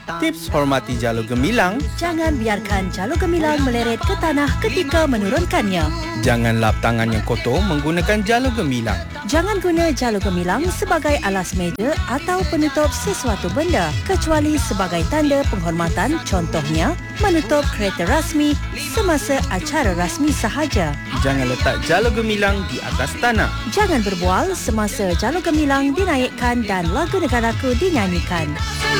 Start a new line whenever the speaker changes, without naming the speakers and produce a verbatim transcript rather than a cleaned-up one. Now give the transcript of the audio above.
Tips hormati jalur gemilang.
Jangan biarkan jalur gemilang meleret ke tanah ketika menurunkannya.
Jangan lap tangan yang kotor menggunakan jalur gemilang.
Jangan guna jalur gemilang sebagai alas meja atau penutup sesuatu benda kecuali sebagai tanda penghormatan, contohnya menutup kereta rasmi semasa acara rasmi sahaja.
Jangan letak jalur gemilang di atas tanah.
Jangan berbual semasa jalur gemilang dinaikkan dan lagu negaraku dinyanyikan.